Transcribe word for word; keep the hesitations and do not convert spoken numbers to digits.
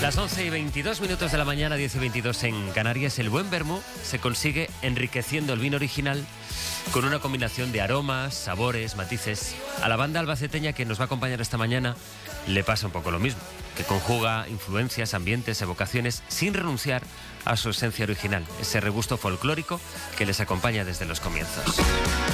Las once y veintidós minutos de la mañana, diez y veintidós en Canarias. El buen vermú se consigue enriqueciendo el vino original con una combinación de aromas, sabores, matices. A la banda albaceteña que nos va a acompañar esta mañana le pasa un poco lo mismo, que conjuga influencias, ambientes, evocaciones sin renunciar a su esencia original, ese regusto folclórico que les acompaña desde los comienzos.